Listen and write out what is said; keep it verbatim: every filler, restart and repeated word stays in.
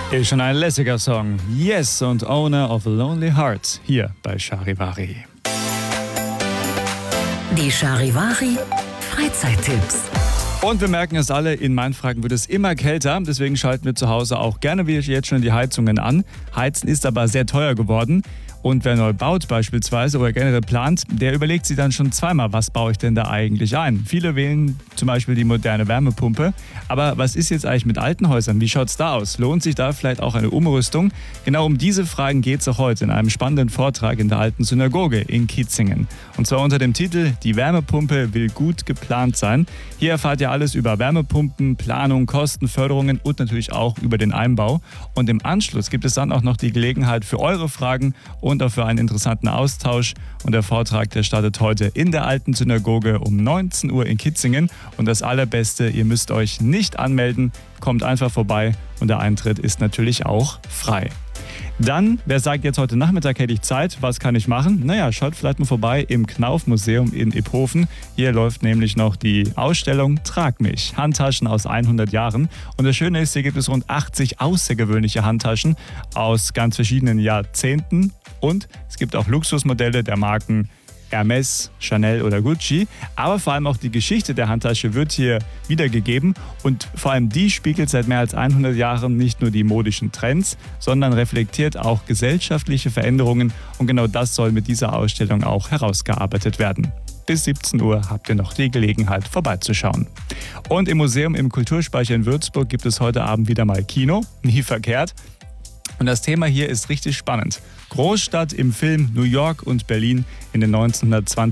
Ist schon ein lässiger Song. Yes und Owner of a Lonely Heart hier bei Charivari. Die Charivari Freizeittipps. Und wir merken es alle, in Mainfranken wird es immer kälter. Deswegen schalten wir zu Hause auch gerne wie jetzt schon die Heizungen an. Heizen ist aber sehr teuer geworden. Und wer neu baut beispielsweise oder generell plant, der überlegt sich dann schon zweimal, was baue ich denn da eigentlich ein. Viele wählen zum Beispiel die moderne Wärmepumpe. Aber was ist jetzt eigentlich mit alten Häusern? Wie schaut es da aus? Lohnt sich da vielleicht auch eine Umrüstung? Genau um diese Fragen geht es auch heute in einem spannenden Vortrag in der Alten Synagoge in Kietzingen. Und zwar unter dem Titel Die Wärmepumpe will gut geplant sein. Hier erfahrt ihr alles über Wärmepumpen, Planung, Kosten, Förderungen und natürlich auch über den Einbau. Und im Anschluss gibt es dann auch noch die Gelegenheit für eure Fragen und auch für einen interessanten Austausch. Und der Vortrag, der startet heute in der Alten Synagoge um neunzehn Uhr in Kietzingen. Und das Allerbeste, ihr müsst euch nicht anmelden, kommt einfach vorbei und der Eintritt ist natürlich auch frei. Dann, wer sagt jetzt heute Nachmittag hätte ich Zeit, was kann ich machen? Naja, schaut vielleicht mal vorbei im Knauf-Museum in Iphofen. Hier läuft nämlich noch die Ausstellung Trag mich, Handtaschen aus hundert Jahren. Und das Schöne ist, hier gibt es rund achtzig außergewöhnliche Handtaschen aus ganz verschiedenen Jahrzehnten. Und es gibt auch Luxusmodelle der Marken Hermes, Chanel oder Gucci. Aber vor allem auch die Geschichte der Handtasche wird hier wiedergegeben. Und vor allem die spiegelt seit mehr als hundert Jahren nicht nur die modischen Trends, sondern reflektiert auch gesellschaftliche Veränderungen. Und genau das soll mit dieser Ausstellung auch herausgearbeitet werden. Bis siebzehn Uhr habt ihr noch die Gelegenheit, vorbeizuschauen. Und im Museum im Kulturspeicher in Würzburg gibt es heute Abend wieder mal Kino. Nie verkehrt. Und das Thema hier ist richtig spannend. Großstadt im Film New York und Berlin in den neunzehnhundertzwanziger